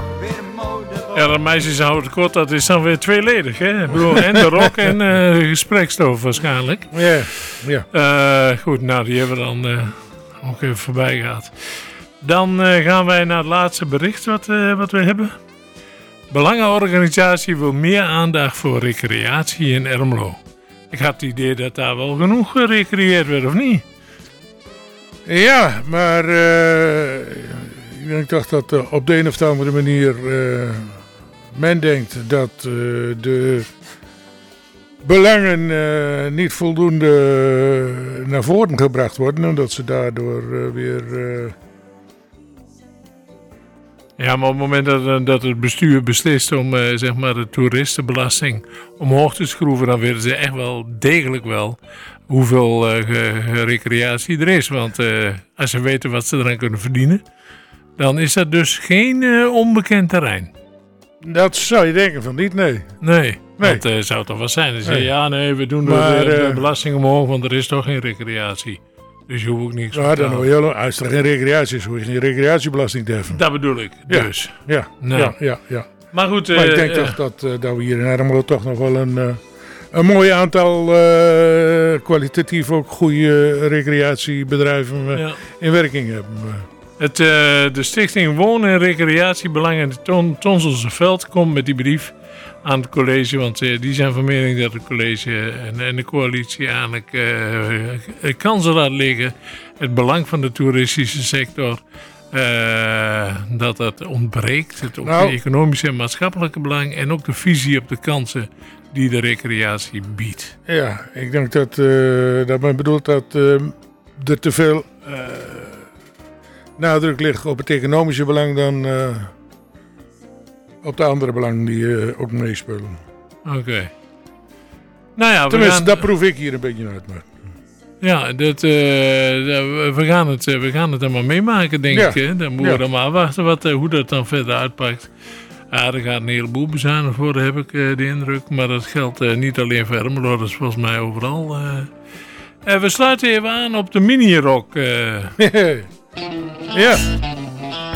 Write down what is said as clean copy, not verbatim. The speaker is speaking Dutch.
Ja, dat meisjes houden het kort, dat is dan weer tweeledig, hè? Ik bedoel, en de rock en gesprekstof waarschijnlijk. Ja. Goed, nou, die hebben we dan ook even voorbij gehad. Dan gaan wij naar het laatste bericht wat we hebben. Belangenorganisatie wil meer aandacht voor recreatie in Ermelo. Ik had het idee dat daar wel genoeg gerecreëerd werd, of niet? Ja, maar ik denk toch dat op de een of andere manier men denkt dat de belangen niet voldoende naar voren gebracht worden. En dat ze daardoor weer... Ja, maar op het moment dat het bestuur beslist om zeg maar de toeristenbelasting omhoog te schroeven, dan weten ze echt wel degelijk wel hoeveel recreatie er is. Want als ze weten wat ze eraan kunnen verdienen, dan is dat dus geen onbekend terrein. Dat zou je denken van niet, nee. Nee. Want zou het toch wel zijn. Dan zeggen ja, nee, we doen de belasting omhoog, want er is toch geen recreatie. Dus je hoeft ook niks te betalen. Dan hoor je, als er geen recreatie is, hoef je geen recreatiebelasting te heffen. Dat bedoel ik, dus. Ja. Maar goed... Maar ik denk toch dat we hier in Ermelo toch nog wel een mooi aantal kwalitatief ook goede recreatiebedrijven in werking hebben. De stichting Wonen en Recreatiebelang in het Tonselse Veld komt met die brief aan het college, want die zijn van mening dat het college en de coalitie eigenlijk kansen laat liggen. Het belang van de toeristische sector, dat ontbreekt. Het economische en maatschappelijke belang en ook de visie op de kansen die de recreatie biedt. Ja, ik denk dat men bedoelt dat er te veel nadruk ligt op het economische belang dan... op de andere belangen die ook meespelen. Oké. Nou ja, tenminste, dat proef ik hier een beetje uit. Maar. Ja, we gaan het allemaal meemaken, denk ik. Hè? Dan moeten we dan maar wachten hoe dat dan verder uitpakt. Ja, er gaat een heleboel bezuinigd worden, heb ik de indruk. Maar dat geldt niet alleen voor Ermelo, dat is volgens mij overal. We sluiten even aan op de mini-rock. Ja.